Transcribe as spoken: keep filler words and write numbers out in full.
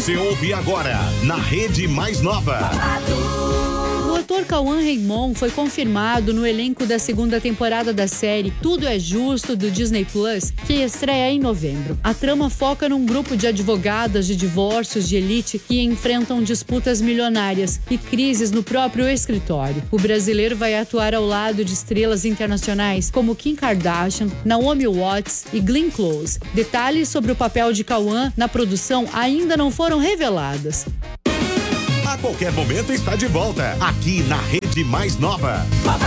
Você ouve agora na Rede Mais Nova. O ator Cauã Raymond foi confirmado no elenco da segunda temporada da série Tudo é Justo, do Disney Plus, que estreia em novembro. A trama foca num grupo de advogadas de divórcios de elite que enfrentam disputas milionárias e crises no próprio escritório. O brasileiro vai atuar ao lado de estrelas internacionais como Kim Kardashian, Naomi Watts e Glenn Close. Detalhes sobre o papel de Cauã na produção ainda não foram revelados. A qualquer momento está de volta, aqui na Rede Mais Nova.